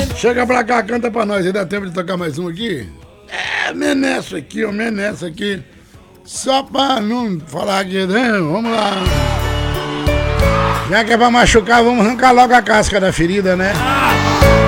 Chega pra cá, canta pra nós. Aí dá tempo de tocar mais um aqui? Meneço aqui, ó, meneço aqui. Só pra não falar aqui, né? Vamos lá. Já que é pra machucar, vamos arrancar logo a casca da ferida, né?